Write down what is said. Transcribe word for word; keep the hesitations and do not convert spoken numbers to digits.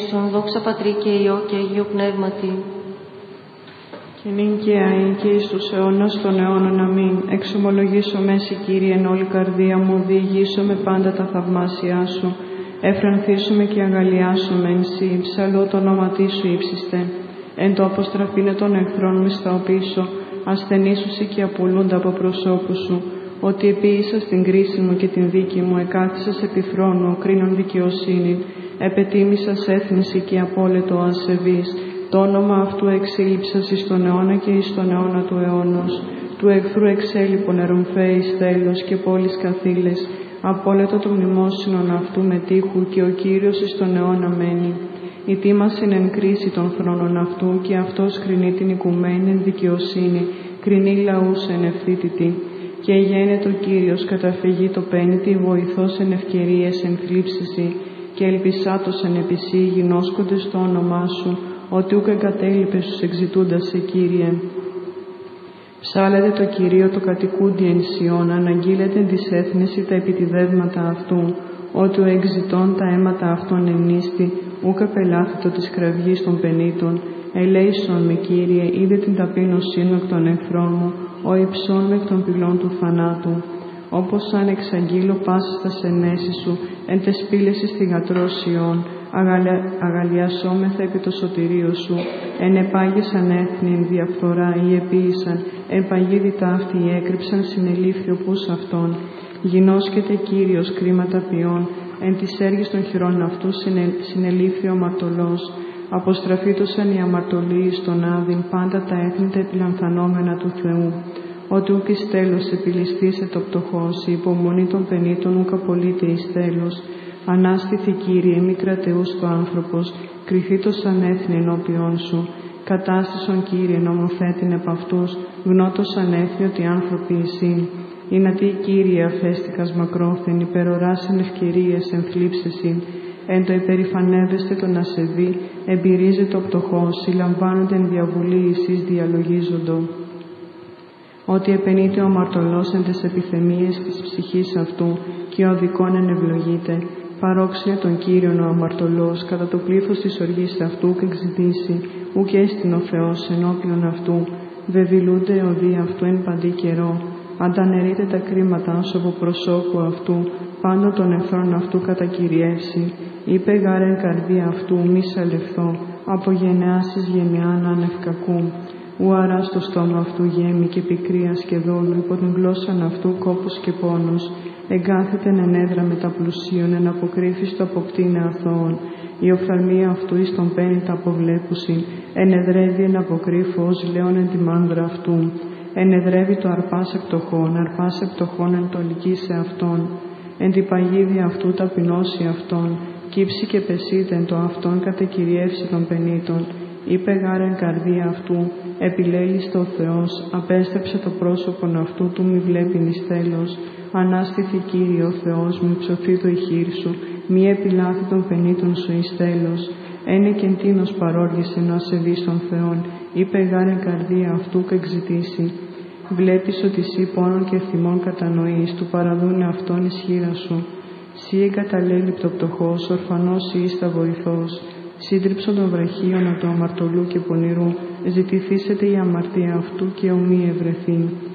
ελέησον, δόξα Πατρί και Υιό και Αγίου Πνεύματι. Και νυν και αεί και εις τους αιώνας των αιώνων αμήν. Εξομολογήσω μέση, Κύριε, εν όλη καρδία μου, διηγήσω με πάντα τα θαυμάσια σου. Εφρανθήσουμε και αγαλιάσουμε εν σύ, ψαλώ το όνομα σου ύψιστε. Εν το αποστραφήνε των εχθρών μου στα οπίσω, ασθενήσουσι και απολούνται από προσώπου σου. Ότι επίησα στην κρίση μου και την δίκη μου, εκάθισας επί θρόνου, κρίνων δικαιοσύνη. Επετίμησας έθνηση και απόλυτο ασεβής. Το όνομα αυτού εξήλυψας εις τον αιώνα και εις τον αιώνα του αιώνος. Του εχθρού εξέλιπων ερομφέης τέλος και πόλεις καθήλες. Απόλυτο το μνημόσυνον αυτού με τείχου και ο Κύριος εις τον αιώνα μένει. Η τίμασιν εν κρίση των θρόνων αυτού και αυτός κρινεί την οικουμένη εν δικαιοσύνη, κρινεί λαούς εν ευθύτητη. Και γένετο ο Κύριος καταφυγή το πένητη, βοηθός εν ευκαιρίες εν θλίψηση, και ελπισάτος εν επισή γινώσκοντες το όνομά σου, ότι ούκ εγκατέλειπες τους εξητούντας σε Κύριε. Ψάλετε το Κυρίο το κατοικούντι εν Σιών, αναγγείλετε εν της έθνηση τα επιτιδεύματα αυτού, ότι ο εξητών τα αίματα αυτών ενίστη, ούκ απελάθητο της κραυγής των πενήτων. Ελέησον με, Κύριε, είδε την ταπείνωσή μου εκ των εχθρών μου, ο υψών με εκ των πυλών του θανάτου. Όπως αν εξαγγείλω πάσης τα σενέσεις σου, εν τες πύλες εις θυγατρός Σιών, αγαλια, αγαλιασόμεθα επί το σωτηρίο σου. Εν επάγησαν έθνη, εν διαφθορά ή επίησαν, εν παγίδι ταύτη έκρυψαν, συνελήφθη οπούς αυτών. Γινώσκεται Κύριος κρίματα ποιών, εν της έργης των χειρών αυτού συνελήφθη ο αμαρτωλός. Αποστραφήτωσαν οι αμαρτωλοί στον άδειν, πάντα τα έθνη τα επιλανθανόμενα του Θεού. Ότι ούκ εις τέλος επιληστήσε το πτωχός, η υπομονή των πενήτων ούκ απολύται εις τέλος. Ανάστηθη, Κύριε, μη κρατεούς το άνθρωπος, κριθήτως ανέθνη ενώπιόν σου. Κατάστησον, Κύριε, νομοθέτην επ' αυτούς, γνώτος ανέθνη ότι άνθρωποι εισήν. Ηνατί, Κύριε, αφέστηκας μακρόθεν, υπεροράσεν ευκαιρίες εν θλίψεσιν. Εν το υπερηφανεύεστε τον ασεβή, εμπειρίζεται ο πτωχός, συλλαμβάνονται εν διαβουλή εσείς διαλογίζοντο. Ότι επενείται ο αμαρτωλός εν τες επιθεμίες της ψυχής αυτού και ο δικών εν ευλογείται. Παρόξια τον Κύριον ο αμαρτωλός, κατά το πλήθος της οργής αυτού και εξητήσει, ουκ έστιν ο Θεός ενώπιον αυτού. Βεβηλούνται οδοί αυτού εν παντή καιρό. Αντανερείται τα κρίματα σου από προσώπου αυτού, πάνω των εχθρών αυτού κατακυριεύσει. Είπε γάρεν καρδία αυτού, μη σαλευθώ, από γενεάς εις γενεάν ανευκακού. Ου αρά στο στόμα αυτού γέμη και πικρίας και δόλου, υπό την γλώσσαν αυτού κόπος και πόνος. Εγκάθεται εν έδρα με τα πλουσίων, εν αποκρύφιστο αποκτήνε αθώων. Η οφθαλμία αυτού εις τον πένει τα αποβλέπουσιν, ενεδρεύει εν αποκρύφω ως λέον εν τη μάνδρα αυτού. Ενεδρεύει το αρπάς επτοχών, αρπάς επτοχών εν το λυκίσε αυτόν. Εν τη παγίδια αυτού ταπεινώσει αυτόν, κύψει και πεσείται εν το αυτόν κατεκυριεύσει των πενήτων. Είπε γάρεν καρδία αυτού, επιλέλης το Θεός, απέστρεψε το πρόσωπον αυτού του, μη βλέπειν εις τέλος. Ανάστηθη, Κύριε ο Θεός, μη ψωθεί το ηχείρ σου, μη επιλάθη των πενήτων σου εις τέλος. Ένε και τίνος παρόργησε να ασεβείς των Θεών, είπε γάρεν καρδία αυτού και εξητήσει. Βλέπεις ότι σύ πόνων και θυμών κατανοείς, του παραδούνε αυτόν εις χείρα σου. Σύ εγκαταλέλειπτο πτωχός, ορφανός ή ήστα βοηθός. Σύντριψον των βραχίων του αμαρτωλού και πονηρού, ζητηθήσετε η αμαρτία αυτού και ομοί ευρεθήν.